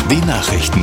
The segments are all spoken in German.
Die Nachrichten.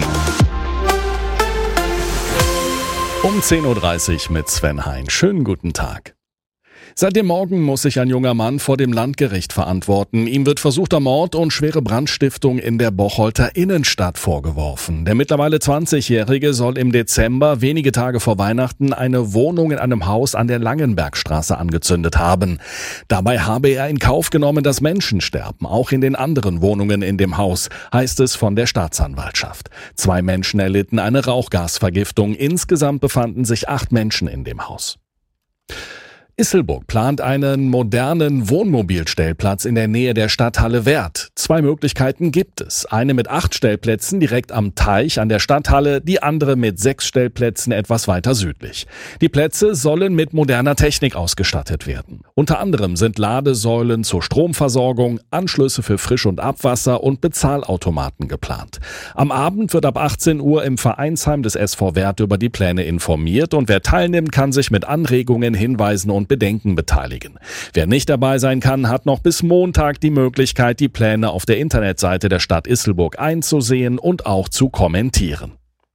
Um 10.30 Uhr mit Sven Hein. Schönen guten Tag. Seit dem Morgen muss sich ein junger Mann vor dem Landgericht verantworten. Ihm wird versuchter Mord und schwere Brandstiftung in der Bocholter Innenstadt vorgeworfen. Der mittlerweile 20-Jährige soll im Dezember, wenige Tage vor Weihnachten, eine Wohnung in einem Haus an der Langenbergstraße angezündet haben. Dabei habe er in Kauf genommen, dass Menschen sterben, auch in den anderen Wohnungen in dem Haus, heißt es von der Staatsanwaltschaft. 2 Menschen erlitten eine Rauchgasvergiftung. Insgesamt befanden sich 8 Menschen in dem Haus. Isselburg plant einen modernen Wohnmobilstellplatz in der Nähe der Stadthalle Werth. 2 Möglichkeiten gibt es. Eine mit 8 Stellplätzen direkt am Teich an der Stadthalle, die andere mit 6 Stellplätzen etwas weiter südlich. Die Plätze sollen mit moderner Technik ausgestattet werden. Unter anderem sind Ladesäulen zur Stromversorgung, Anschlüsse für Frisch- und Abwasser und Bezahlautomaten geplant. Am Abend wird ab 18 Uhr im Vereinsheim des SV Werth über die Pläne informiert und wer teilnimmt, kann sich mit Anregungen, Hinweisen und Bedenken beteiligen. Wer nicht dabei sein kann, hat noch bis Montag die Möglichkeit, die Pläne auf der Internetseite der Stadt Isselburg einzusehen und auch zu kommentieren.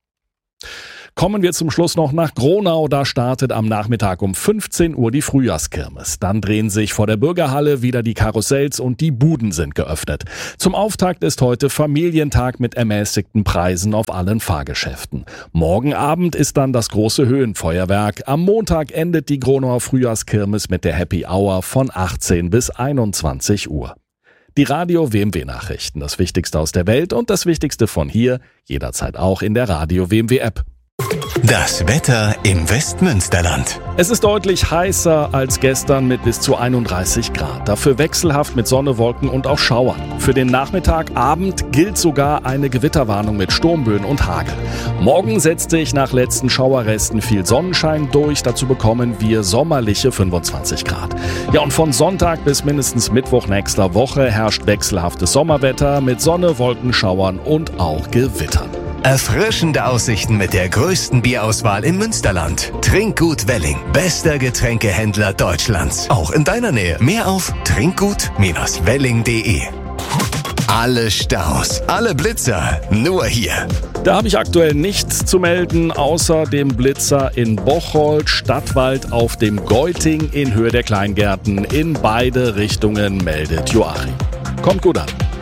Kommen wir zum Schluss noch nach Gronau. Da startet am Nachmittag um 15 Uhr die Frühjahrskirmes. Dann drehen sich vor der Bürgerhalle wieder die Karussells und die Buden sind geöffnet. Zum Auftakt ist heute Familientag mit ermäßigten Preisen auf allen Fahrgeschäften. Morgen Abend ist dann das große Höhenfeuerwerk. Am Montag endet die Gronauer Frühjahrskirmes mit der Happy Hour von 18 bis 21 Uhr. Die Radio WMW Nachrichten, das Wichtigste aus der Welt und das Wichtigste von hier, jederzeit auch in der Radio WMW App. Das Wetter im Westmünsterland. Es ist deutlich heißer als gestern mit bis zu 31 Grad. Dafür wechselhaft mit Sonne, Wolken und auch Schauern. Für den Nachmittag, Abend gilt sogar eine Gewitterwarnung mit Sturmböen und Hagel. Morgen setzt sich nach letzten Schauerresten viel Sonnenschein durch. Dazu bekommen wir sommerliche 25 Grad. Ja, und von Sonntag bis mindestens Mittwoch nächster Woche herrscht wechselhaftes Sommerwetter mit Sonne, Wolken, Schauern und auch Gewittern. Erfrischende Aussichten mit der größten Bierauswahl im Münsterland. Trinkgut Welling, bester Getränkehändler Deutschlands. Auch in deiner Nähe. Mehr auf trinkgut-welling.de. Alle Staus, alle Blitzer, nur hier. Da habe ich aktuell nichts zu melden, außer dem Blitzer in Bocholt, Stadtwald auf dem Geuting in Höhe der Kleingärten. In beide Richtungen meldet Joachim. Kommt gut an.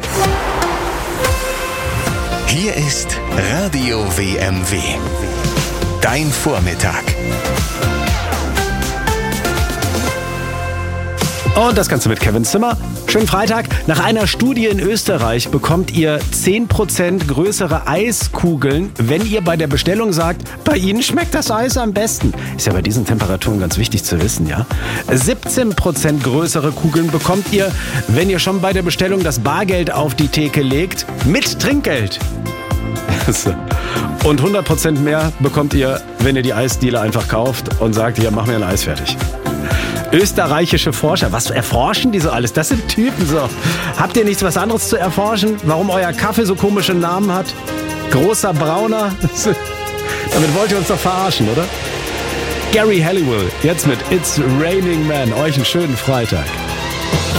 Hier ist Radio WMW. Dein Vormittag. Und das Ganze mit Kevin Zimmer. Schönen Freitag. Nach einer Studie in Österreich bekommt ihr 10% größere Eiskugeln, wenn ihr bei der Bestellung sagt, bei Ihnen schmeckt das Eis am besten. Ist ja bei diesen Temperaturen ganz wichtig zu wissen, ja? 17% größere Kugeln bekommt ihr, wenn ihr schon bei der Bestellung das Bargeld auf die Theke legt, mit Trinkgeld. Und 100% mehr bekommt ihr, wenn ihr die Eisdiele einfach kauft und sagt, hier, mach mir ein Eis fertig. Österreichische Forscher, was erforschen die so alles? Das sind Typen so. Habt ihr nichts was anderes zu erforschen? Warum euer Kaffee so komische Namen hat? Großer Brauner? Damit wollt ihr uns doch verarschen, oder? Gary Halliwell, jetzt mit It's Raining Man. Euch einen schönen Freitag.